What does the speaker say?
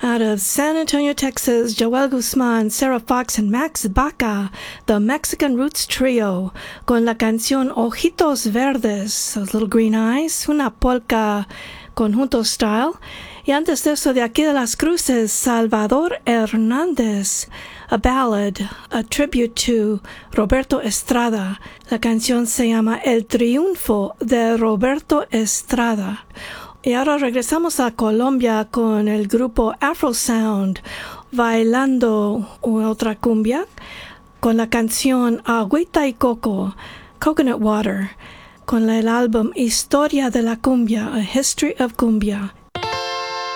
Out of San Antonio, Texas, Joel Guzman, Sarah Fox, and Max Baca, the Mexican Roots Trio, con la canción Ojitos Verdes, those little green eyes, una polka conjunto style. Y antes de eso, de aquí de Las Cruces, Salvador Hernández, a ballad, a tribute to Roberto Estrada. La canción se llama El Triunfo de Roberto Estrada. Y ahora regresamos a Colombia con el grupo Afro Sound, bailando otra cumbia, con la canción Agüita y Coco, Coconut Water, con el álbum Historia de la Cumbia, A History of Cumbia.